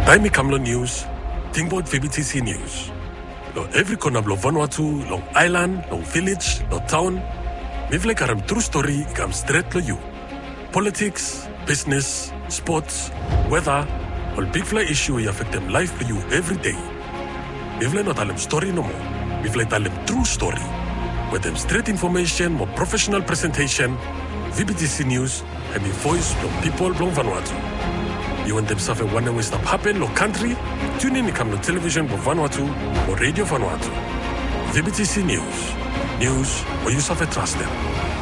Taimi Kamlo News, Tingbot VBTC News. Lo every corner of Vanuatu, long island, long village, long town. Mivle karam true story ikam straight to you. Politics, business, sports, weather, all big fly issue affect them life for you every day. Mivle not alem story no more. Mivle talem true story. With them straight information, more professional presentation, VBTC News, and the voice from people from Vanuatu. You want them suffer one and stop happen no country? Tune in to come to television for Vanuatu or radio Vanuatu. VBTC News. News where you suffer trust them.